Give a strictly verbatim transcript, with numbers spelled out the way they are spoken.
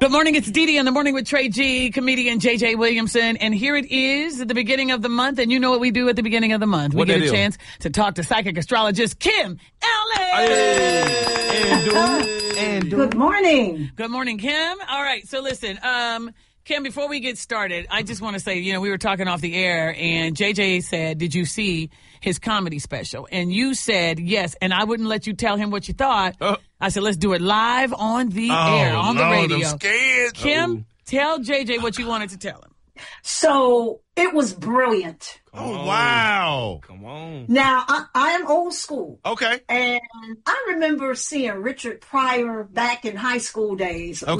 Good morning, it's Dee Dee in the morning with Trey G, comedian J J Williamson, and here it is at the beginning of the month, and you know what we do at the beginning of the month. We What get a that is? chance to talk to psychic astrologist Kim Ellis. Hey, and do, and do. Good morning. Good morning, Kim. All right, so listen, um, Kim, before we get started, I just want to say, you know, we were talking off the air, and J J said, did you see his comedy special? And you said yes, and I wouldn't let you tell him what you thought. Uh, I said, let's do it live on the oh, air, on the Lord, radio. I'm scared. Kim, Oh. tell J J what you wanted to tell him. So it was brilliant. Oh, wow. Come on. Now, I, I am old school. Okay. And I remember seeing Richard Pryor back in high school days. Okay.